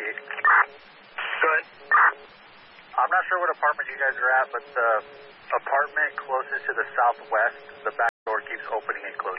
Good. I'm not sure what apartment you guys are at, but the apartment closest to the southwest, the back door keeps opening and closing.